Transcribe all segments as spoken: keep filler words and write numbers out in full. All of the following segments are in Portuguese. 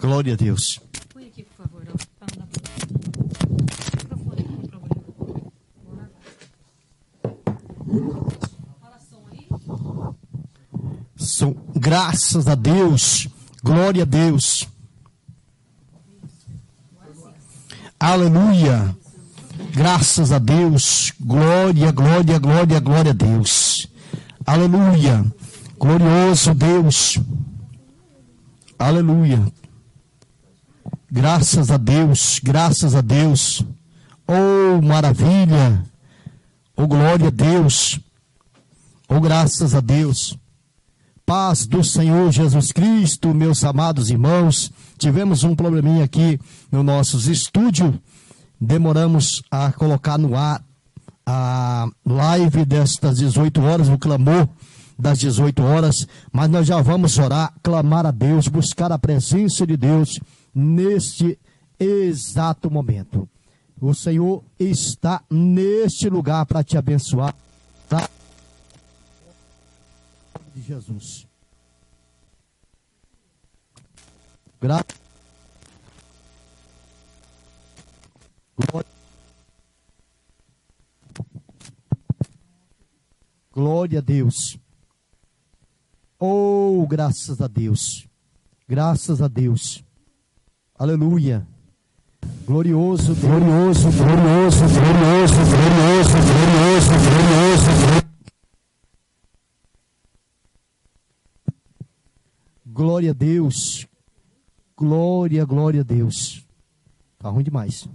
Glória a Deus. Põe aqui, por favor. Ó, para não dar microfone com problema. Fala som aí. Som, graças a Deus. Glória a Deus. Aleluia. Graças a Deus. Glória, glória, glória, glória a Deus. Aleluia. Glorioso Deus. Aleluia. Graças a Deus, graças a Deus. Oh, maravilha. Oh, glória a Deus. Oh, graças a Deus. Paz do Senhor Jesus Cristo, meus amados irmãos. Tivemos um probleminha aqui no nosso estúdio. Demoramos a colocar no ar a live destas dezoito horas, o clamor das dezoito horas, mas nós já vamos orar, clamar a Deus, buscar a presença de Deus neste exato momento. O Senhor está neste lugar para te abençoar, tá? De Jesus. Gra... Glória. Glória a Deus. Oh, graças a Deus. Graças a Deus. Aleluia. Glorioso, glorioso, glorioso, glorioso, glorioso, glorioso, glorioso, glorioso. Glória a Deus. Glória, glória a Deus. Tá ruim demais.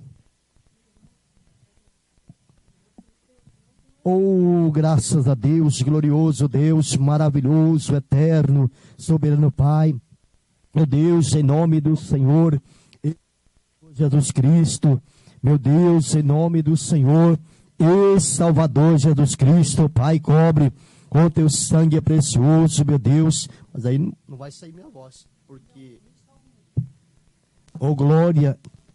Oh, graças a Deus, glorioso Deus, maravilhoso, eterno, soberano Pai. Meu Deus, em nome do Senhor Jesus Cristo, meu Deus, em nome do Senhor e Salvador Jesus Cristo, Pai, cobre com teu sangue precioso, meu Deus. Mas aí não, não vai sair minha voz, porque... Oh, glória,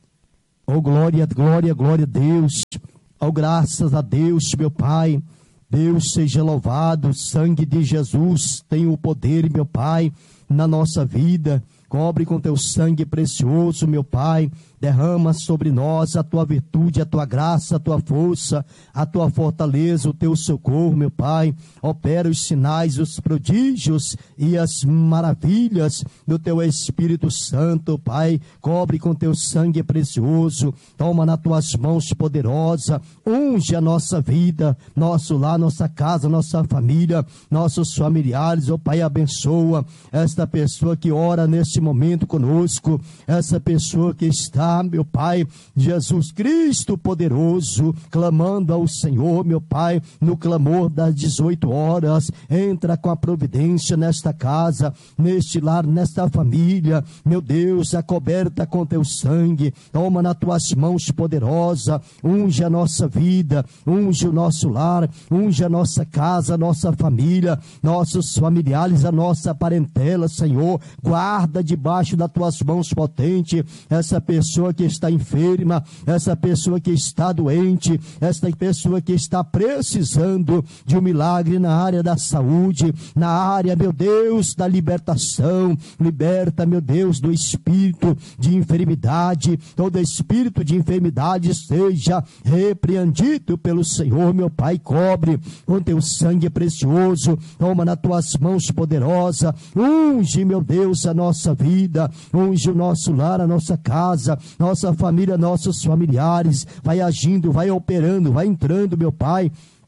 oh, glória, glória, glória a Deus. Oh, graças a Deus, meu Pai. Deus seja louvado, o sangue de Jesus tem o poder, meu Pai, na nossa vida. Cobre com teu sangue precioso, meu Pai. Derrama sobre nós a tua virtude, a tua graça, a tua força, a tua fortaleza, o teu socorro, meu Pai. Opera os sinais, os prodígios e as maravilhas do teu Espírito Santo, Pai. Cobre com teu sangue precioso. Toma nas tuas mãos poderosa. Unge a nossa vida, nosso lar, nossa casa, nossa família, nossos familiares. Ó Pai, abençoa esta pessoa que ora neste momento conosco. Essa pessoa que está, meu Pai, Jesus Cristo poderoso, clamando ao Senhor, meu Pai, no clamor das dezoito horas. Entra com a providência nesta casa, neste lar, nesta família, meu Deus, acoberta com teu sangue. Toma nas tuas mãos poderosa, unge a nossa vida, unge o nosso lar, unge a nossa casa, a nossa família, nossos familiares, a nossa parentela, Senhor. Guarda debaixo das tuas mãos potentes essa pessoa que está enferma, essa pessoa que está doente, essa pessoa que está precisando de um milagre na área da saúde, na área, meu Deus, da libertação. Liberta, meu Deus, do espírito de enfermidade. Todo espírito de enfermidade seja repreendido pelo Senhor, meu Pai. Cobre com teu sangue precioso. Toma nas tuas mãos poderosa. Unge, meu Deus, a nossa vida, unge o nosso lar, a nossa casa, nossa família, nossos familiares. Vai agindo, vai operando, vai entrando, meu Pai,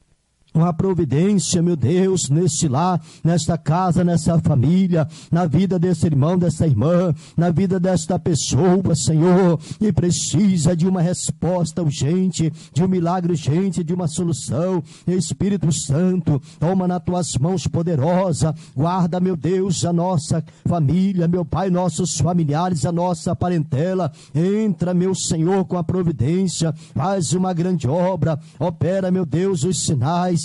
uma providência, meu Deus, neste lar, nesta casa, nessa família, na vida desse irmão, dessa irmã, na vida desta pessoa, Senhor, que precisa de uma resposta urgente, de um milagre urgente, de uma solução. Espírito Santo, toma nas tuas mãos poderosa, guarda, meu Deus, a nossa família, meu Pai, nossos familiares, a nossa parentela. Entra, meu Senhor, com a providência, faz uma grande obra, opera, meu Deus, os sinais,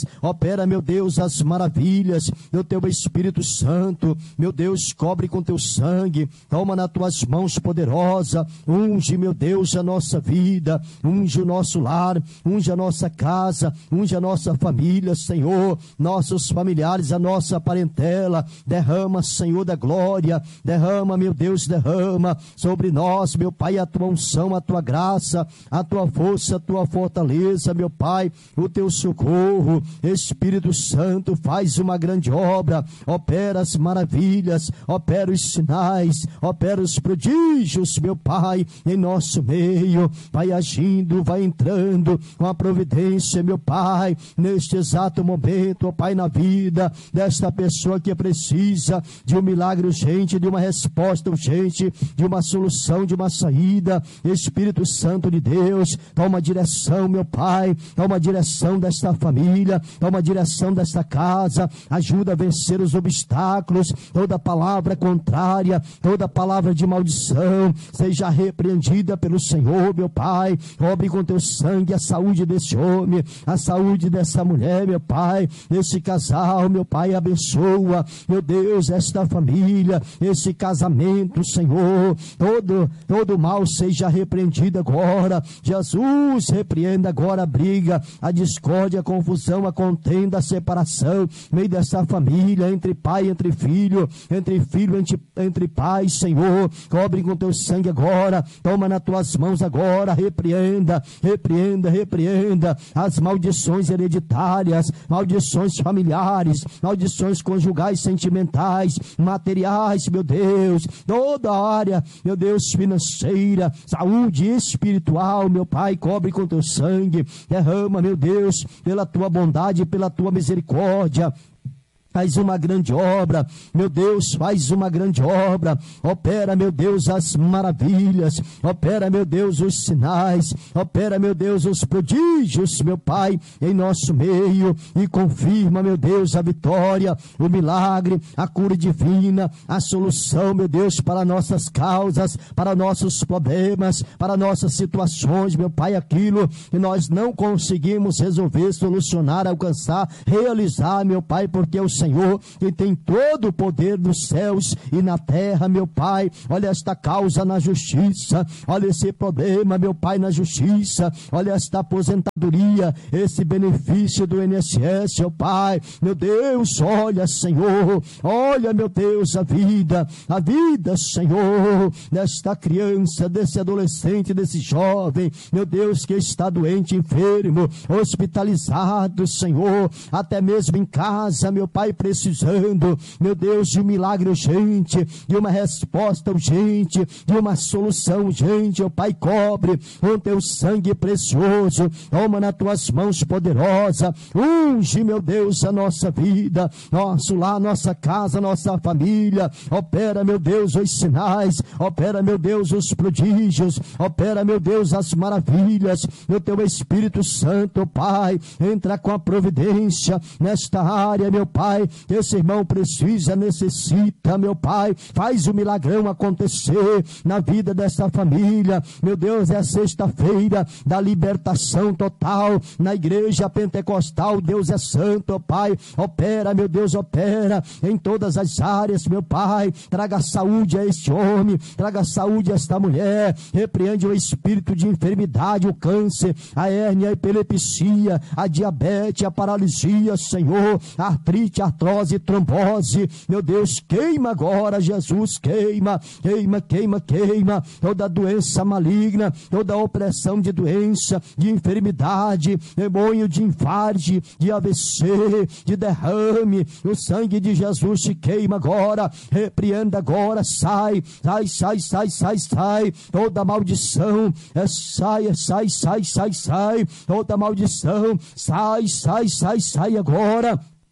sinais, opera, meu Deus, as maravilhas do teu Espírito Santo, meu Deus, cobre com teu sangue, toma nas tuas mãos poderosa, unge, meu Deus, a nossa vida, unge o nosso lar, unge a nossa casa, unge a nossa família, Senhor, nossos familiares, a nossa parentela, derrama, Senhor da glória, derrama, meu Deus, derrama sobre nós, meu Pai, a tua unção, a tua graça, a tua força, a tua fortaleza, meu Pai, o teu socorro. Espírito Santo, faz uma grande obra, opera as maravilhas, opera os sinais, opera os prodígios, meu Pai, em nosso meio, vai agindo, vai entrando com a providência, meu Pai, neste exato momento, ó Pai, na vida desta pessoa que precisa de um milagre urgente, de uma resposta urgente, de uma solução, de uma saída. Espírito Santo de Deus, toma direção, meu Pai, toma direção desta família, toma direção desta casa, ajuda a vencer os obstáculos, toda palavra contrária, toda palavra de maldição, seja repreendida pelo Senhor, meu Pai. Cobre com teu sangue a saúde desse homem, a saúde dessa mulher, meu Pai, esse casal, meu Pai, abençoa, meu Deus, esta família, esse casamento, Senhor, todo, todo mal seja repreendido agora. Jesus, repreenda agora a briga, a discórdia, a confusão, a contenda, a separação, no meio dessa família, entre pai, entre filho, entre filho, entre, entre pai, Senhor, cobre com teu sangue agora, toma nas tuas mãos agora, repreenda, repreenda, repreenda as maldições hereditárias, maldições familiares, maldições conjugais, sentimentais, materiais, meu Deus, toda a área, meu Deus, financeira, saúde espiritual, meu Pai, cobre com teu sangue, derrama, meu Deus, pela tua bondade, pela tua misericórdia. Faz uma grande obra, meu Deus, faz uma grande obra, opera, meu Deus, as maravilhas, opera, meu Deus, os sinais, opera, meu Deus, os prodígios, meu Pai, em nosso meio, e confirma, meu Deus, a vitória, o milagre, a cura divina, a solução, meu Deus, para nossas causas, para nossos problemas, para nossas situações, meu Pai, aquilo que nós não conseguimos resolver, solucionar, alcançar, realizar, meu Pai, porque o Senhor, que tem todo o poder nos céus e na terra, meu Pai, olha esta causa na justiça, olha esse problema, meu Pai, na justiça, olha esta aposentadoria, esse benefício do I N S S, meu Pai, meu Deus, olha, Senhor, olha, meu Deus, a vida, a vida, Senhor, desta criança, desse adolescente, desse jovem, meu Deus, que está doente, enfermo, hospitalizado, Senhor, até mesmo em casa, meu Pai, precisando, meu Deus, de um milagre urgente, de uma resposta urgente, de uma solução urgente, meu Pai, cobre com teu sangue precioso, toma nas tuas mãos poderosa, unge, meu Deus, a nossa vida, nosso lar, nossa casa, nossa família, opera, meu Deus, os sinais, opera, meu Deus, os prodígios, opera, meu Deus, as maravilhas, no teu Espírito Santo, Pai, entra com a providência nesta área, meu Pai, que esse irmão precisa, necessita, meu Pai, faz o milagrão acontecer na vida dessa família, meu Deus, é a sexta-feira da libertação total na igreja pentecostal, Deus é santo, Pai, opera, meu Deus, opera em todas as áreas, meu Pai, traga saúde a este homem, traga saúde a esta mulher, repreende o espírito de enfermidade, o câncer, a hérnia, a epilepsia, a diabetes, a paralisia, Senhor, a artrite, a artrose, trombose, meu Deus, queima agora, Jesus, queima, queima, queima, queima, toda doença maligna, toda opressão de doença, de enfermidade, demônio de infarto, de A V C, de derrame, o sangue de Jesus te queima agora, repreenda agora, sai, sai, sai, sai, sai, sai, toda maldição, é, sai, é, sai, sai, sai, sai, toda maldição, sai, sai, sai, sai agora.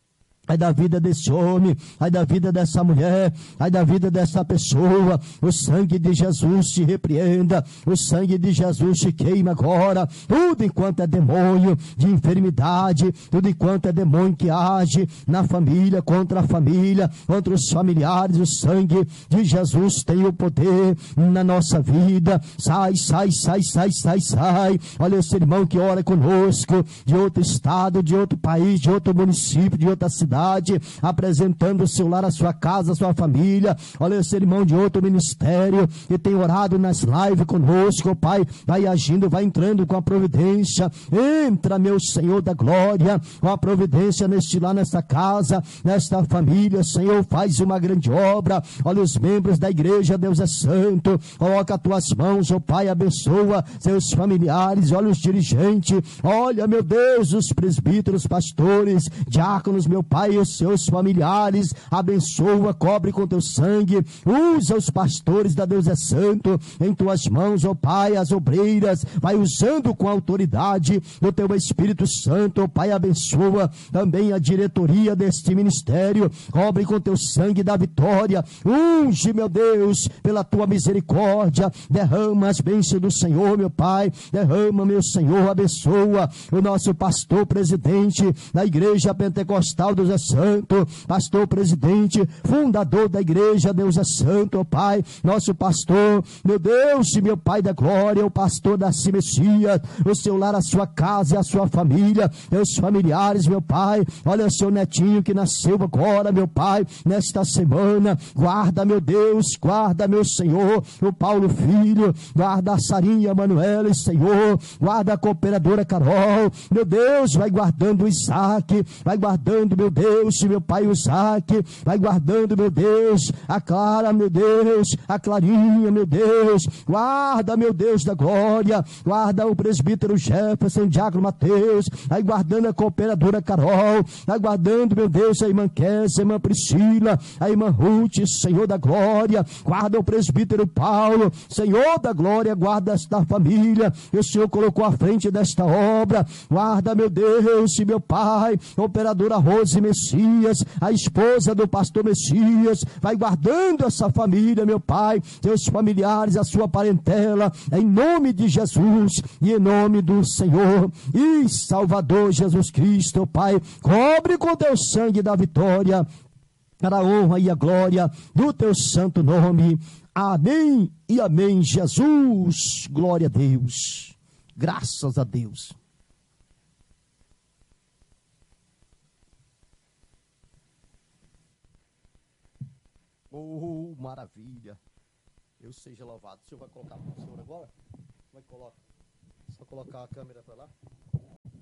ai da vida desse homem, ai da vida dessa mulher, ai da vida dessa pessoa. O sangue de Jesus te repreenda, o sangue de Jesus te queima agora. Tudo enquanto é demônio de enfermidade, tudo enquanto é demônio que age na família, contra a família, contra os familiares, o sangue de Jesus tem o poder na nossa vida. Sai, sai, sai, sai, sai, sai. Olha esse irmão que ora conosco, de outro estado, de outro país, de outro município, de outra cidade, apresentando o seu lar, a sua casa, a sua família. Olha esse irmão de outro ministério que tem orado nas lives conosco, Pai, vai agindo, vai entrando com a providência. Entra, meu Senhor da glória, com a providência neste lar, nesta casa, nesta família. Senhor, faz uma grande obra. Olha os membros da igreja, Deus é santo, coloca as tuas mãos, ó Pai, abençoa seus familiares. Olha os dirigentes, olha, meu Deus, os presbíteros, pastores, diáconos, meu Pai, e os seus familiares, abençoa, cobre com teu sangue. Usa os pastores da Deus é santo em tuas mãos, ó Pai, as obreiras, vai usando com a autoridade do teu Espírito Santo, ó Pai, abençoa também a diretoria deste ministério, cobre com teu sangue da vitória. Unge, meu Deus, pela tua misericórdia, derrama as bênçãos do Senhor, meu Pai, derrama, meu Senhor, abençoa o nosso pastor presidente da igreja pentecostal Deus é santo, pastor presidente, fundador da igreja Deus é santo, ó Pai, nosso pastor, meu Deus e meu Pai da glória, o pastor da Messias, o seu lar, a sua casa e a sua família, meus familiares, meu Pai, olha o seu netinho que nasceu agora, meu Pai, nesta semana, guarda, meu Deus, guarda, meu Senhor, o Paulo filho, guarda a Sarinha Manuela, Senhor, guarda a cooperadora Carol, meu Deus, vai guardando o Isaac, vai guardando, meu Deus, meu Pai, o Isaac, vai guardando, meu Deus, a Clara, meu Deus, a Clarinha, meu Deus, guarda, meu Deus da glória, guarda o presbítero Jefferson, o diácono Mateus, vai guardando a cooperadora Carol, vai guardando, meu Deus, a irmã Kézia, a irmã Priscila, a irmã Ruth, Senhor da glória, guarda o presbítero Paulo, Senhor da glória, guarda esta família, que o Senhor colocou à frente desta obra, guarda, meu Deus e meu Pai, operadora Rose Messias, a esposa do pastor Messias, vai guardando essa família, meu Pai, seus familiares, a sua parentela, em nome de Jesus e em nome do Senhor e Salvador Jesus Cristo, Pai, cobre com teu sangue da vitória, para a honra e a glória do teu santo nome. Amém e amém, Jesus. Glória a Deus. Graças a Deus. Oh, maravilha. Deus seja louvado. O senhor vai colocar para o senhor agora? Vai colocar. Só colocar a câmera para lá.